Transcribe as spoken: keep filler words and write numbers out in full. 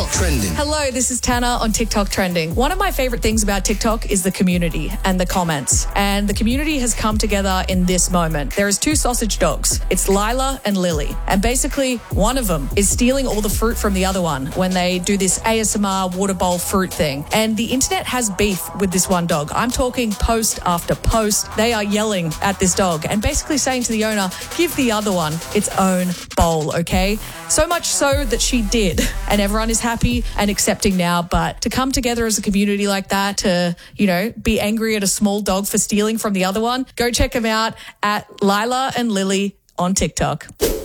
TikTok Trending. Hello, this is Tana on TikTok Trending. One of my favorite things about TikTok is the community and the comments. And the community has come together in this moment. There is two sausage dogs. It's Lila and Lily. And basically, one of them is stealing all the fruit from the other one when they do this A S M R water bowl fruit thing. And the internet has beef with this one dog. I'm talking post after post. They are yelling at this dog and basically saying to the owner, give the other one its own bowl, okay? So much so that she did. And everyone is happy and accepting now. But to come together as a community like that, to, you know, be angry at a small dog for stealing from the other one, go check them out at Lila and Lily on TikTok.